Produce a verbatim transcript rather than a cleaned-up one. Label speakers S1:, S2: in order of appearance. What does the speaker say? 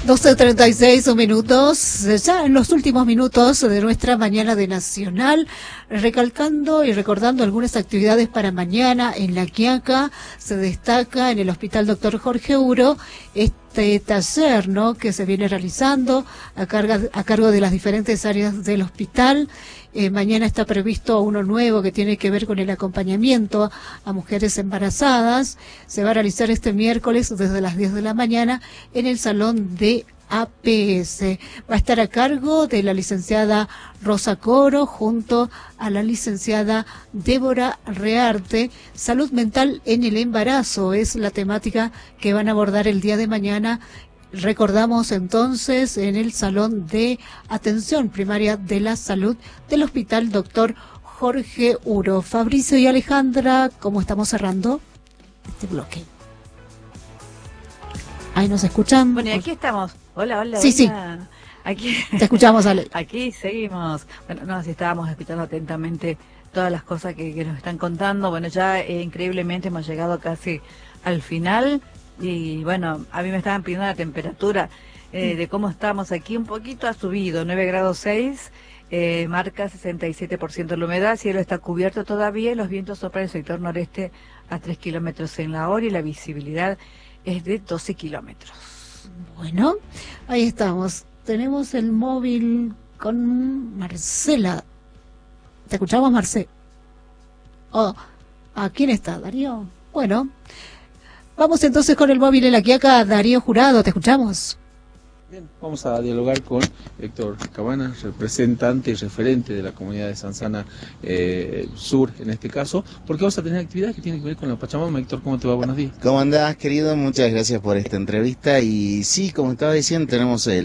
S1: doce treinta y seis minutos, ya en los últimos minutos de nuestra mañana de Nacional, recalcando y recordando algunas actividades para mañana. En La Quiaca se destaca en el Hospital Doctor Jorge Uro este taller, ¿no?, que se viene realizando a, carga, a cargo de las diferentes áreas del hospital. Eh, mañana está previsto uno nuevo que tiene que ver con el acompañamiento a mujeres embarazadas. Se va a realizar este miércoles desde las diez de la mañana en el salón de A P S. Va a estar a cargo de la licenciada Rosa Coro junto a la licenciada Débora Rearte. Salud mental en el embarazo es la temática que van a abordar el día de mañana. Recordamos entonces en el Salón de Atención Primaria de la Salud del Hospital Doctor Jorge Uro. Fabricio y Alejandra, ¿cómo estamos cerrando este bloque? Ahí nos escuchan.
S2: Bueno, y aquí estamos. Hola, hola.
S1: Sí,
S2: hola.
S1: sí.
S2: Aquí.
S1: Te escuchamos, Ale.
S2: Aquí seguimos. Bueno, no, si estábamos escuchando atentamente todas las cosas que, que nos están contando. Bueno, ya eh, increíblemente hemos llegado casi al final. Y bueno, a mí me estaban pidiendo la temperatura eh, de cómo estamos aquí. Un poquito ha subido, nueve grados seis, eh, marca sesenta y siete por ciento la humedad, el cielo está cubierto todavía, los vientos soplan en el sector noreste a tres kilómetros en la hora y la visibilidad es de doce kilómetros.
S1: Bueno, ahí estamos. Tenemos el móvil con Marcela. ¿Te escuchamos, Marcela? Oh, ¿a quién está, Darío? Bueno. Vamos entonces con el móvil en La Quiaca. Darío Jurado, te escuchamos.
S3: Bien, vamos a dialogar con Héctor Cabana, representante y referente de la comunidad de Sanzana eh, Sur, en este caso, porque vamos a tener actividades que tienen que ver con la Pachamama. Héctor, ¿cómo te va? Buenos días.
S4: ¿Cómo andás, querido? Muchas gracias por esta entrevista. Y sí, como estaba diciendo, tenemos el